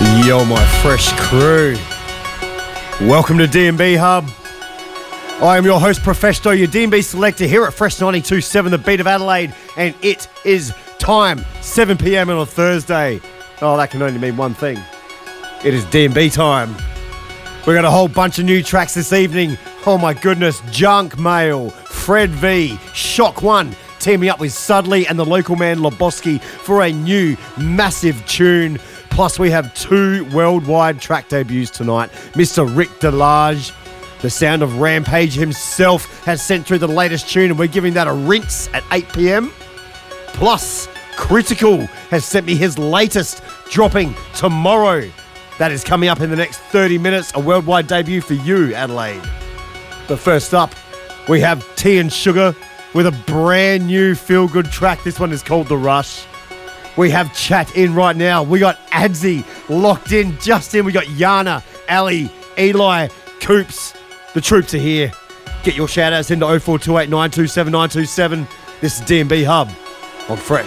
Yo, my fresh crew. Welcome to D&B Hub. I am your host, Profesto, your D&B selector here at Fresh 92.7, the beat of Adelaide, and it is time, 7 p.m. on a Thursday. Oh, that can only mean one thing. It is D&B time. We got a whole bunch of new tracks this evening. Oh my goodness, Junk Mail, Fred V, Shock One, teaming up with Sudley and the local man Loboski for a new massive tune. Plus, we have two worldwide track debuts tonight. Mr. Rick Delage, the sound of Rampage himself, has sent through the latest tune, and we're giving that a rinse at 8 p.m. Plus, Critical has sent me his latest, dropping tomorrow. That is coming up in the next 30 minutes, a worldwide debut for you, Adelaide. But first up, we have Tea and Sugar with a brand new feel-good track. This one is called The Rush. We have chat in right now. We got Adzi locked in, just in. We got Yana, Ali, Eli, Coops. The troops are here. Get your shout-outs into 0428 927 927. This is D&B Hub on Fresh.